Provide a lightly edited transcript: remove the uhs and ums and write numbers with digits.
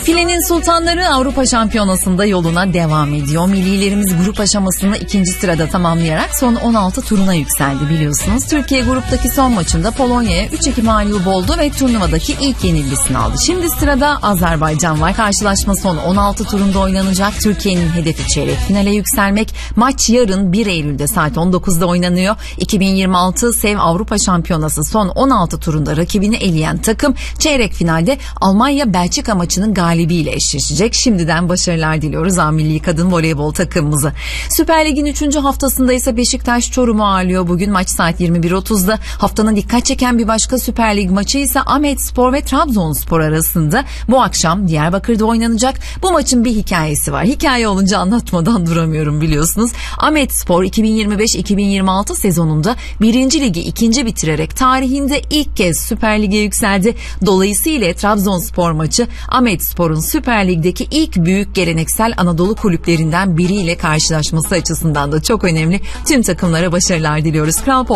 Filenin sultanları Avrupa Şampiyonası'nda yoluna devam ediyor. Millilerimiz grup aşamasını 2. sırada tamamlayarak son 16 turuna yükseldi biliyorsunuz. Türkiye gruptaki son maçında Polonya'ya 3-2 mağlup oldu ve turnuvadaki ilk yenilgisini aldı. Şimdi sırada Azerbaycan var. Karşılaşma son 16 turunda oynanacak. Türkiye'nin hedefi çeyrek finale yükselmek. Maç yarın 1 Eylül'de saat 19'da oynanıyor. 2026 SEV Avrupa Şampiyonası son 16 turunda rakibini eleyen takım çeyrek finalde Almanya-Belçika maçının galibiyle eşleşecek. Şimdiden başarılar diliyoruz A-Milli Kadın Voleybol takımımıza. Süper Lig'in 3. haftasında ise Beşiktaş Çorum'u ağırlıyor. Bugün maç saat 21.30'da. Haftanın dikkat çeken bir başka Süper Lig maçı ise Ahmetspor ve Trabzonspor arasında bu akşam Diyarbakır'da oynanacak. Bu maçın bir hikayesi var. Hikaye olunca anlatmadan duramıyorum biliyorsunuz. Ahmetspor 2025-2026 sezonunda 1. Ligi 2. bitirerek tarihinde ilk kez Süper Lig'e yükseldi. Dolayısıyla Trabzonspor maçı Ahmetspor'un Süper Lig'deki ilk büyük geleneksel Anadolu kulüplerinden biriyle karşılaşması açısından da çok önemli. Tüm takımlara başarılar diliyoruz. Kral Pop